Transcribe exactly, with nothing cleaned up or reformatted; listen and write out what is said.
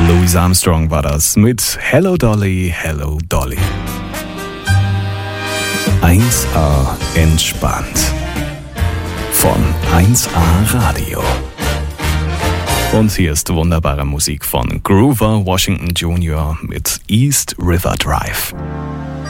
Louis Armstrong war das mit Hello Dolly, Hello Dolly. eins A entspannt. Von eins A Radio. Und hier ist wunderbare Musik von Grover Washington Junior mit East River Drive.